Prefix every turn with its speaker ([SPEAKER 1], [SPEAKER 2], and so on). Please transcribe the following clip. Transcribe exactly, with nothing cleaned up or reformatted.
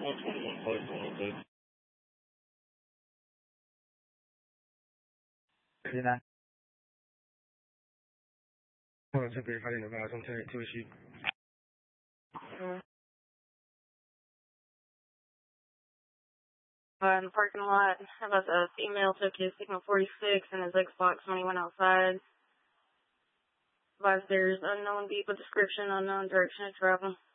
[SPEAKER 1] 可以呢。或者是可以快点的马上再继续。
[SPEAKER 2] Mm. Uh, in the parking lot, about the female took his Sigma forty-six and his Xbox when he went outside. Advised there's unknown vehicle description, unknown direction of travel.